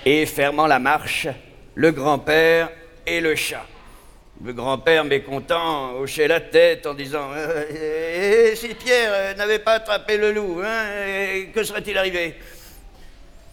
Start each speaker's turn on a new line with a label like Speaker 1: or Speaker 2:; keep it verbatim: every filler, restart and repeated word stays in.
Speaker 1: Et fermant la marche, le grand-père et le chat. Le grand-père, mécontent, hochait la tête en disant euh, « Et si Pierre n'avait pas attrapé le loup, hein, que serait-il arrivé ?»